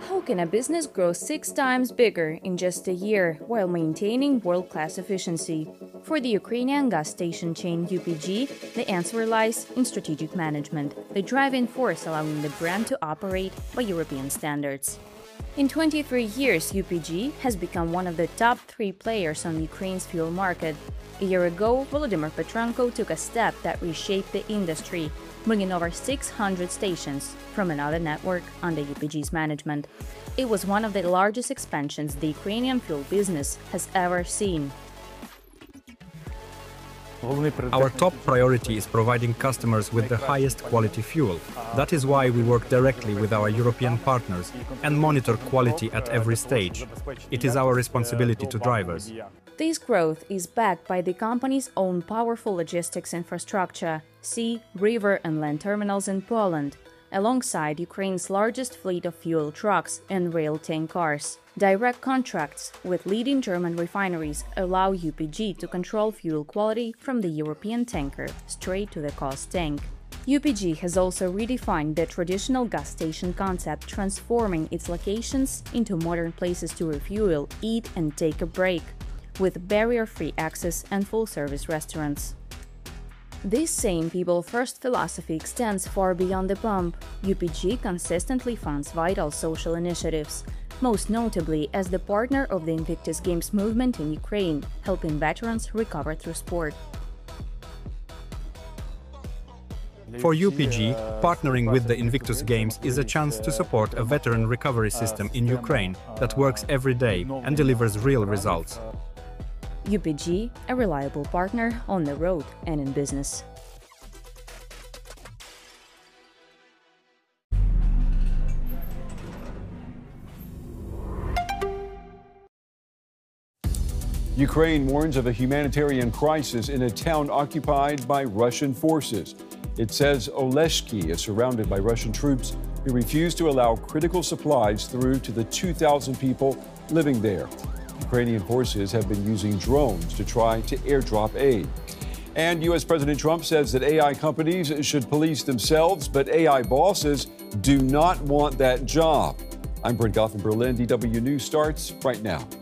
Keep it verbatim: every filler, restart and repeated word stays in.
How can a business grow six times bigger in just a year while maintaining world-class efficiency? For the Ukrainian gas station chain U P G, the answer lies in strategic management, the driving force allowing the brand to operate by European standards. In twenty-three years, U P G has become one of the top three players on Ukraine's fuel market. A year ago, Volodymyr Petrenko took a step that reshaped the industry, bringing over six hundred stations from another network under U P G's management. It was one of the largest expansions the Ukrainian fuel business has ever seen. Our top priority is providing customers with the highest quality fuel. That is why we work directly with our European partners and monitor quality at every stage. It is our responsibility to drivers. This growth is backed by the company's own powerful logistics infrastructure, sea, river and land terminals in Poland, alongside Ukraine's largest fleet of fuel trucks and rail tank cars. Direct contracts with leading German refineries allow U P G to control fuel quality from the European tanker straight to the cost tank. U P G has also redefined the traditional gas station concept, transforming its locations into modern places to refuel, eat and take a break, with barrier-free access and full-service restaurants. This same people-first philosophy extends far beyond the pump. U P G consistently funds vital social initiatives, most notably as the partner of the Invictus Games movement in Ukraine, helping veterans recover through sport. For U P G, partnering with the Invictus Games is a chance to support a veteran recovery system in Ukraine that works every day and delivers real results. U P G, a reliable partner on the road and in business. Ukraine warns of a humanitarian crisis in a town occupied by Russian forces. It says Oleshki is surrounded by Russian troops who refuse to allow critical supplies through to the two thousand people living there. Ukrainian forces have been using drones to try to airdrop aid. And U S President Trump says that A I companies should police themselves, but A I bosses do not want that job. I'm Brent Goff in Berlin. D W News starts right now.